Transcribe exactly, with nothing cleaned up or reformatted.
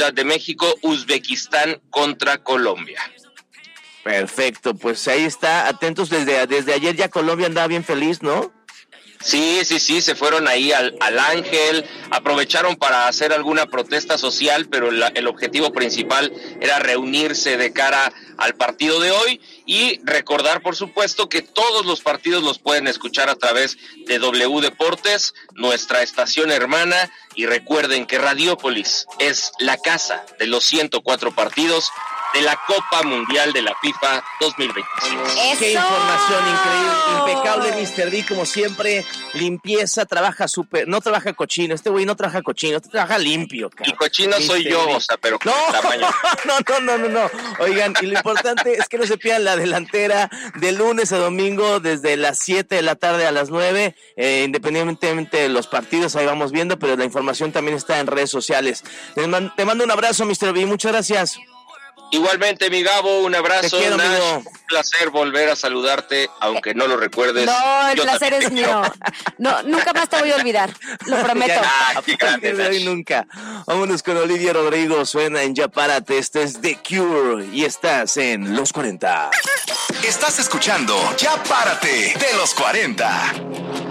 Ciudad de México, Uzbekistán contra Colombia. Perfecto, pues ahí está, atentos desde, desde ayer ya Colombia andaba bien feliz, ¿no? Sí, sí, sí, se fueron ahí al, al Ángel, aprovecharon para hacer alguna protesta social, pero la, el objetivo principal era reunirse de cara al partido de hoy y recordar, por supuesto, que todos los partidos los pueden escuchar a través de W Deportes, nuestra estación hermana, y recuerden que Radiópolis es la casa de los ciento cuatro partidos de la Copa Mundial de la FIFA dos mil veinticinco. ¡Eso! Qué información increíble, impecable, mister D, como siempre, limpieza, trabaja súper, no trabaja cochino, este güey no trabaja cochino, este trabaja limpio, cara. Y cochino soy yo, o sea, pero con no, tamaño. no, no, no, no, no, oigan, y lo importante es que no se pierdan la delantera de lunes a domingo, desde las siete de la tarde a las nueve, eh, independientemente de los partidos, ahí vamos viendo, pero la información también está en redes sociales. Te mando, te mando un abrazo, mister B, muchas gracias. Igualmente, mi Gabo, un abrazo. Te quiero, Nash, amigo. un placer volver a saludarte, aunque no lo recuerdes. No, el Yo placer es mío. No, nunca más te voy a olvidar, lo prometo. Ya, Ah, a qué partir grande, de hoy Nash. nunca. Vámonos con Olivia Rodrigo, suena en Ya Párate, este es The Cure y estás en Los cuarenta. Estás escuchando Ya Párate de los cuarenta.